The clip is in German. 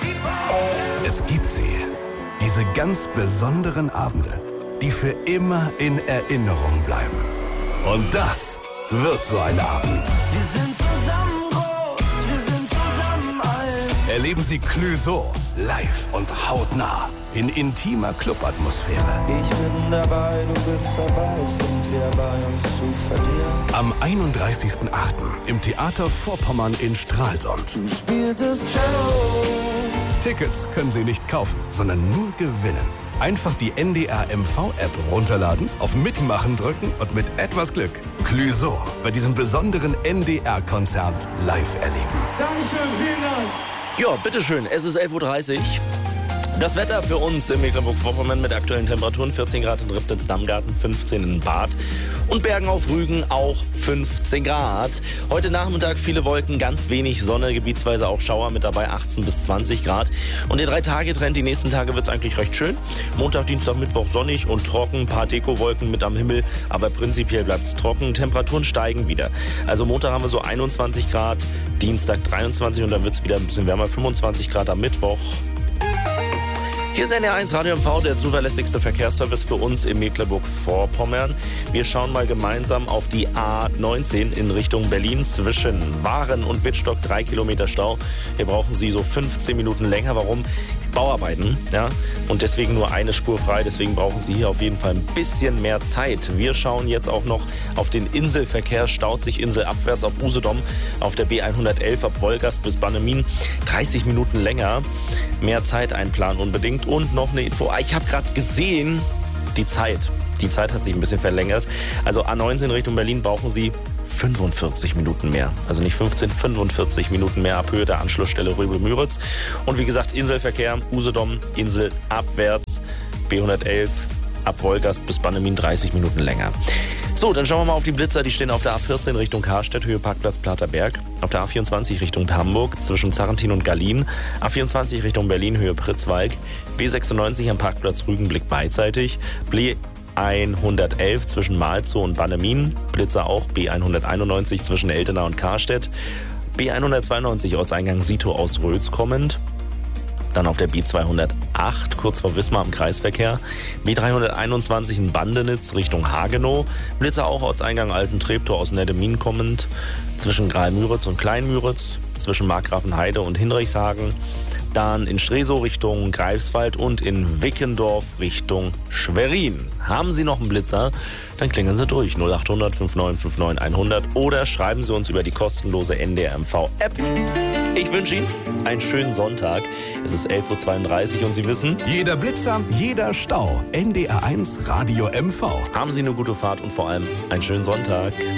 Es gibt sie, diese ganz besonderen Abende, die für immer in Erinnerung bleiben. Und das wird so ein Abend. Wir sind zusammen groß, wir sind zusammen alt. Erleben Sie Clouseau live und hautnah in intimer Clubatmosphäre. Ich bin dabei, du bist dabei, sind wir bei uns zu verlieren. Am 31.08. im Theater Vorpommern in Stralsund. Du spieltest Cello. Tickets können Sie nicht kaufen, sondern nur gewinnen. Einfach die NDR MV-App runterladen, auf Mitmachen drücken und mit etwas Glück Clouseau bei diesem besonderen NDR-Konzert live erleben. Dankeschön, vielen Dank. Ja, bitteschön, es ist 11.30 Uhr. Das Wetter für uns in Mecklenburg-Vorpommern mit aktuellen Temperaturen 14 Grad in Ribnitz-Dammgarten, 15 in Bad und Bergen auf Rügen auch 15 Grad. Heute Nachmittag viele Wolken, ganz wenig Sonne, gebietsweise auch Schauer mit dabei 18 bis 20 Grad. Und der 3-Tage-Trend, die nächsten Tage wird es eigentlich recht schön. Montag, Dienstag, Mittwoch sonnig und trocken, ein paar Dekowolken mit am Himmel, aber prinzipiell bleibt es trocken. Temperaturen steigen wieder. Also Montag haben wir so 21 Grad, Dienstag 23 und dann wird es wieder ein bisschen wärmer, 25 Grad am Mittwoch. Hier ist NR1 Radio MV, der zuverlässigste Verkehrsservice für uns in Mecklenburg-Vorpommern. Wir schauen mal gemeinsam auf die A19 in Richtung Berlin zwischen Waren und Wittstock, 3 Kilometer Stau. Hier brauchen Sie so 15 Minuten länger. Warum? Bauarbeiten, ja, und deswegen nur eine Spur frei. Deswegen brauchen Sie hier auf jeden Fall ein bisschen mehr Zeit. Wir schauen jetzt auch noch auf den Inselverkehr. Staut sich inselabwärts auf Usedom auf der B111 ab Wolgast bis Bannemin 30 Minuten länger. Mehr Zeit einplanen unbedingt. Und noch eine Info. Ich habe gerade gesehen, die Zeit hat sich ein bisschen verlängert. Also A19 Richtung Berlin brauchen Sie 45 Minuten mehr. Also nicht 15, 45 Minuten mehr ab Höhe der Anschlussstelle Röbe-Müritz. Und wie gesagt, Inselverkehr, Usedom, Insel abwärts, B111 ab Wolgast bis Bannemin 30 Minuten länger. So, dann schauen wir mal auf die Blitzer. Die stehen auf der A14 Richtung Karstedt, Höhe Parkplatz Platerberg. Auf der A24 Richtung Hamburg, zwischen Zarrentin und Gallien. A24 Richtung Berlin, Höhe Pritzwalk. B96 am Parkplatz Rügenblick beidseitig. B111 zwischen Malzow und Bannemin. Blitzer auch. B191 zwischen Eltenau und Karstedt. B192 Ortseingang Sito aus Rötz kommend. Dann auf der B208 kurz vor Wismar im Kreisverkehr. B321 in Bandenitz Richtung Hagenow. Blitzer auch Ortseingang Alten Treptow aus Neddemin kommend. Zwischen Graal-Müritz und Klein-Müritz. Zwischen Markgrafenheide und Hinrichshagen. Dann in Stresow Richtung Greifswald und in Wickendorf Richtung Schwerin. Haben Sie noch einen Blitzer? Dann klingeln Sie durch 0800 5959 100 oder schreiben Sie uns über die kostenlose NDR MV App. Ich wünsche Ihnen einen schönen Sonntag. Es ist 11.32 Uhr und Sie wissen, Jeder Blitzer, jeder Stau. NDR1 Radio MV. haben Sie eine gute Fahrt und vor allem einen schönen Sonntag.